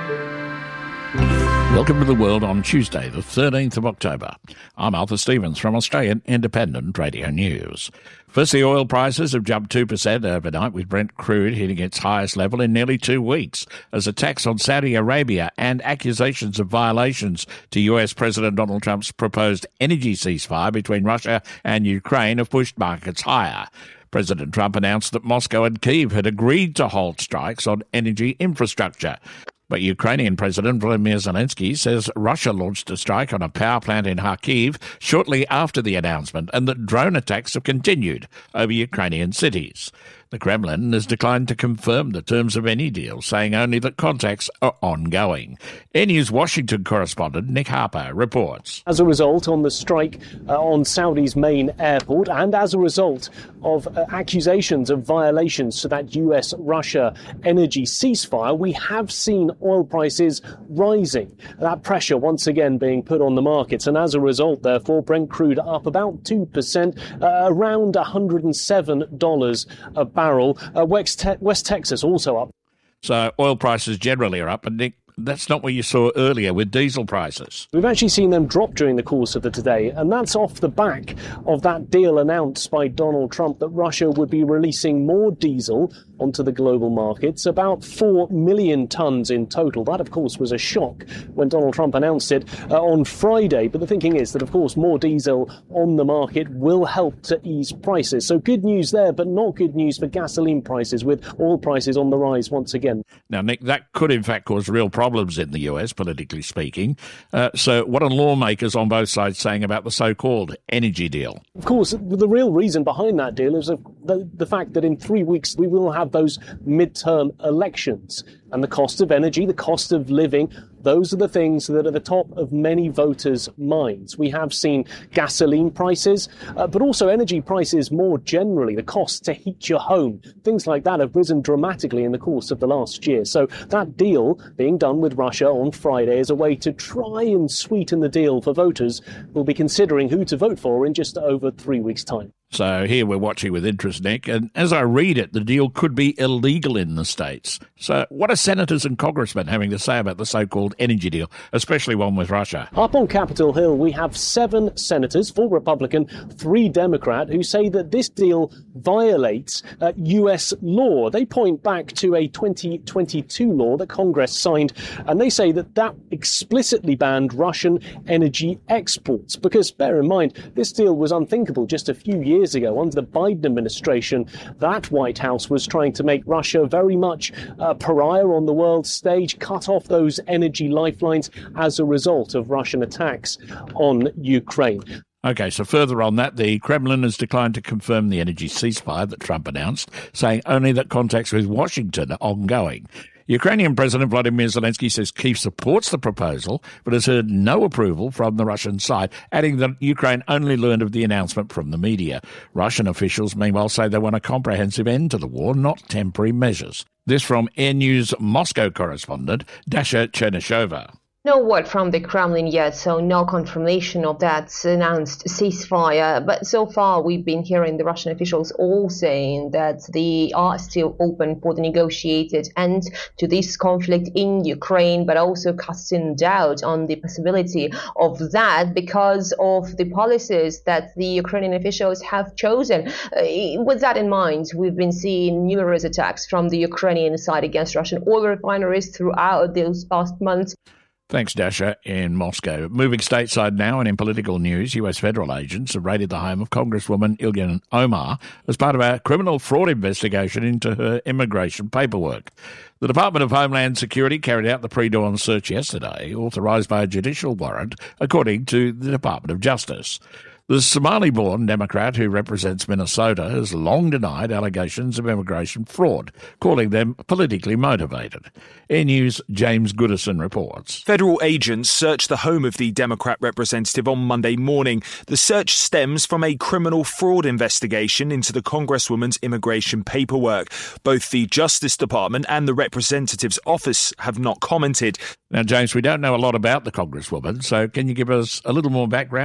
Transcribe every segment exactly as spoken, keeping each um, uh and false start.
Welcome to The World on Tuesday, the thirteenth of October. I'm Arthur Stevens from Australian Independent Radio News. Firstly, oil prices have jumped two percent overnight, with Brent crude hitting its highest level in nearly two weeks, as attacks on Saudi Arabia and accusations of violations to U S President Donald Trump's proposed energy ceasefire between Russia and Ukraine have pushed markets higher. President Trump announced that Moscow and Kyiv had agreed to halt strikes on energy infrastructure. But Ukrainian President Volodymyr Zelensky says Russia launched a strike on a power plant in Kharkiv shortly after the announcement, and that drone attacks have continued over Ukrainian cities. The Kremlin has declined to confirm the terms of any deal, saying only that contacts are ongoing. Air News Washington correspondent Nick Harper reports. As a result on the strike uh, on Saudi's main airport, and as a result of uh, accusations of violations to that U S Russia energy ceasefire, we have seen oil prices rising. That pressure once again being put on the markets, and as a result, therefore, Brent crude up about two percent, uh, around one hundred seven dollars a barrel. Uh, West, Te- West Texas also up. So oil prices generally are up, and Nick, that's not what you saw earlier with diesel prices. We've actually seen them drop during the course of the today, and that's off the back of that deal announced by Donald Trump that Russia would be releasing more diesel onto the global markets, about four million tonnes in total. That, of course, was a shock when Donald Trump announced it uh, on Friday. But the thinking is that, of course, more diesel on the market will help to ease prices. So good news there, but not good news for gasoline prices, with oil prices on the rise once again. Now, Nick, that could in fact cause real problems in the U S, politically speaking. Uh, so what are lawmakers on both sides saying about the so-called energy deal? Of course, the real reason behind that deal is the, the fact that in three weeks we will have those midterm elections. And the cost of energy, the cost of living, those are the things that are at the top of many voters' minds. We have seen gasoline prices, uh, but also energy prices more generally. The cost to heat your home, things like that have risen dramatically in the course of the last year. So that deal being done with Russia on Friday is a way to try and sweeten the deal for voters who will be considering who to vote for in just over three weeks' time. So here we're watching with interest, Nick, and as I read it, the deal could be illegal in the States. So what are senators and congressmen having to say about the so-called energy deal, especially one with Russia? Up on Capitol Hill, we have seven senators, four Republican, three Democrat, who say that this deal violates uh, U S law. They point back to a twenty twenty-two law that Congress signed, and they say that that explicitly banned Russian energy exports. Because, bear in mind, this deal was unthinkable just a few years Years ago, under the Biden administration. That White House was trying to make Russia very much a pariah on the world stage, cut off those energy lifelines as a result of Russian attacks on Ukraine. OK, so further on that, the Kremlin has declined to confirm the energy ceasefire that Trump announced, saying only that contacts with Washington are ongoing. Ukrainian President Volodymyr Zelensky says Kyiv supports the proposal, but has heard no approval from the Russian side, adding that Ukraine only learned of the announcement from the media. Russian officials, meanwhile, say they want a comprehensive end to the war, not temporary measures. This from Air News Moscow correspondent Dasha Chernyshova. No word from the Kremlin yet, so no confirmation of that announced ceasefire. But so far, we've been hearing the Russian officials all saying that they are still open for the negotiated end to this conflict in Ukraine, but also casting doubt on the possibility of that because of the policies that the Ukrainian officials have chosen. Uh, with that in mind, we've been seeing numerous attacks from the Ukrainian side against Russian oil refineries throughout those past months. Thanks, Dasha, in Moscow. Moving stateside now, and in political news, U S federal agents have raided the home of Congresswoman Ilhan Omar as part of a criminal fraud investigation into her immigration paperwork. The Department of Homeland Security carried out the pre-dawn search yesterday, authorised by a judicial warrant, according to the Department of Justice. The Somali-born Democrat who represents Minnesota has long denied allegations of immigration fraud, calling them politically motivated. Air News' James Goodison reports. Federal agents searched the home of the Democrat representative on Monday morning. The search stems from a criminal fraud investigation into the Congresswoman's immigration paperwork. Both the Justice Department and the representative's office have not commented. Now, James, we don't know a lot about the Congresswoman, so can you give us a little more background?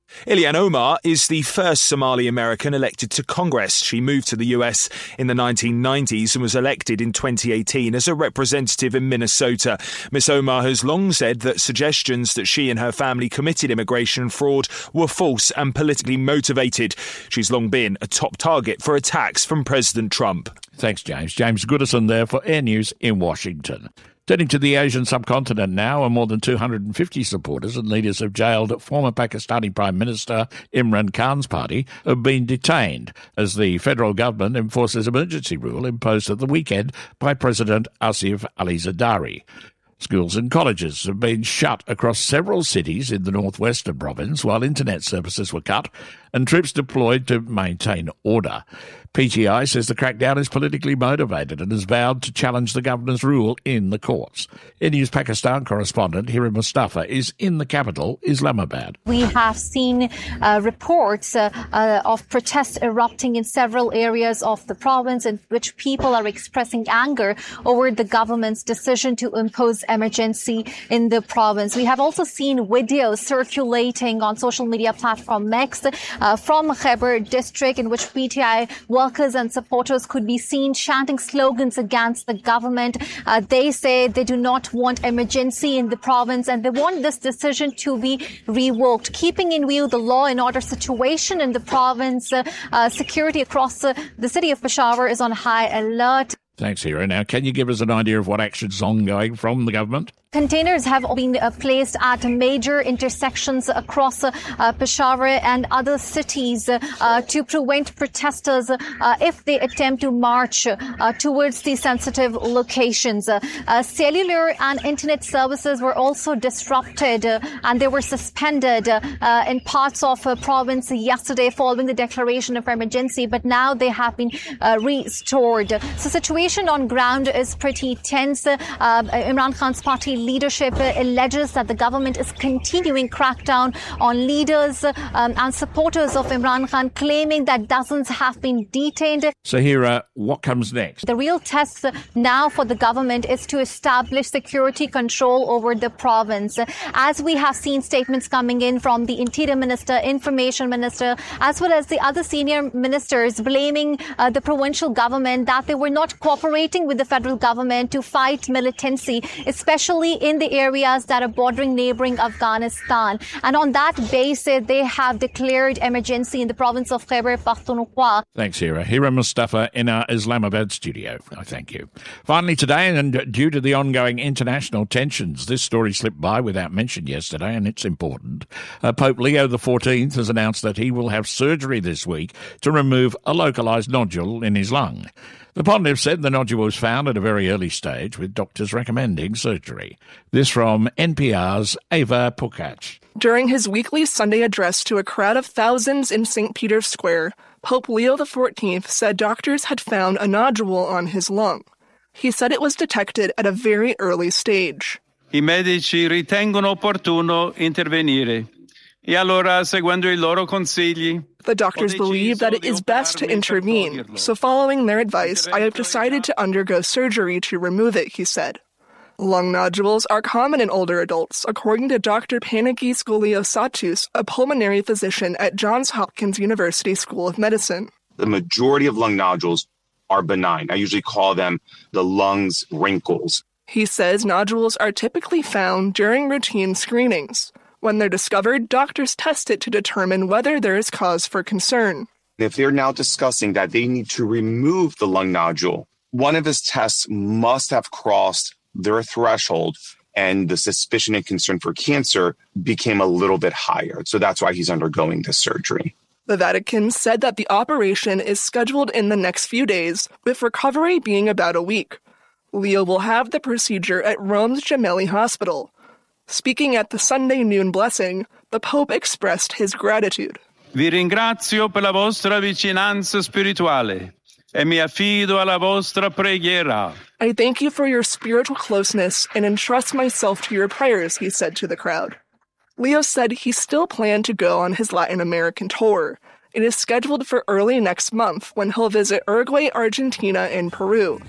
Ilhan Omar is the first Somali American elected to Congress. She moved to the U S in the nineteen nineties and was elected in twenty eighteen as a representative in Minnesota. Miss Omar has long said that suggestions that she and her family committed immigration fraud were false and politically motivated. She's long been a top target for attacks from President Trump. Thanks, James. James Goodison there for Air News in Washington. Turning to the Asian subcontinent now, and more than two hundred fifty supporters and leaders of jailed former Pakistani Prime Minister Imran Khan's party have been detained as the federal government enforces emergency rule imposed at the weekend by President Asif Ali Zardari. Schools and colleges have been shut across several cities in the northwestern province while internet services were cut and troops deployed to maintain order. P T I says the crackdown is politically motivated and has vowed to challenge the governor's rule in the courts. Air News Pakistan correspondent Hira Mustafa is in the capital, Islamabad. We have seen uh, reports uh, uh, of protests erupting in several areas of the province in which people are expressing anger over the government's decision to impose emergency in the province. We have also seen videos circulating on social media platform X uh, from Khyber district in which P T I workers and supporters could be seen chanting slogans against the government. Uh, they say they do not want emergency in the province and they want this decision to be revoked. Keeping in view the law and order situation in the province, uh, uh, security across uh, the city of Peshawar is on high alert. Thanks, Hira. Now, can you give us an idea of what action's ongoing from the government? Containers have been uh, placed at major intersections across uh, uh, Peshawar and other cities uh, uh, to prevent protesters uh, if they attempt to march uh, towards these sensitive locations. Uh, uh, cellular and internet services were also disrupted uh, and they were suspended uh, uh, in parts of uh, province yesterday following the declaration of emergency, but now they have been uh, restored. So situation on ground is pretty tense. Uh, Imran Khan's party leadership uh, alleges that the government is continuing crackdown on leaders um, and supporters of Imran Khan, claiming that dozens have been detained. So, Hira, what comes next? The real test now for the government is to establish security control over the province. As we have seen statements coming in from the Interior Minister, Information Minister, as well as the other senior ministers blaming uh, the provincial government that they were not cooperating with the federal government to fight militancy, especially in the areas that are bordering neighboring Afghanistan. And on that basis, they have declared emergency in the province of Khyber Pakhtunkhwa. Thanks, Hira. Hira Mustafa in our Islamabad studio. I thank you. Finally today, and due to the ongoing international tensions, this story slipped by without mention yesterday, and it's important. Uh, Pope Leo the fourteenth has announced that he will have surgery this week to remove a localised nodule in his lung. The pontiff said the nodule was found at a very early stage, with doctors recommending surgery. This from N P R's Ava Pukac. During his weekly Sunday address to a crowd of thousands in Saint Peter's Square, Pope Leo the fourteenth said doctors had found a nodule on his lung. He said it was detected at a very early stage. I medici ritengono opportuno intervenire. E allora, seguendo i loro consigli, the doctors believe that it is best to intervene, so following their advice, I have decided to undergo surgery to remove it, he said. Lung nodules are common in older adults, according to Doctor Panagis Goliosatous, a pulmonary physician at Johns Hopkins University School of Medicine. The majority of lung nodules are benign. I usually call them the lungs wrinkles. He says nodules are typically found during routine screenings. When they're discovered, doctors test it to determine whether there is cause for concern. If they're now discussing that they need to remove the lung nodule, one of his tests must have crossed their threshold, and the suspicion and concern for cancer became a little bit higher. So that's why he's undergoing this surgery. The Vatican said that the operation is scheduled in the next few days, with recovery being about a week. Leo will have the procedure at Rome's Gemelli Hospital. Speaking at the Sunday noon blessing, the Pope expressed his gratitude. Vi ringrazio per la vostra vicinanza spirituale e mi affido alla vostra preghiera. I thank you for your spiritual closeness and entrust myself to your prayers, he said to the crowd. Leo said he still planned to go on his Latin American tour. It is scheduled for early next month when he'll visit Uruguay, Argentina, and Peru.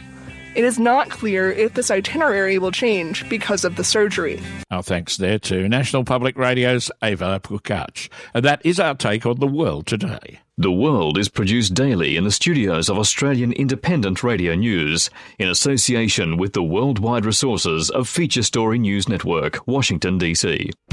It is not clear if this itinerary will change because of the surgery. Our thanks there to National Public Radio's Ava Pukac. And that is our take on the world today. The World is produced daily in the studios of Australian Independent Radio News in association with the worldwide resources of Feature Story News Network, Washington, D C.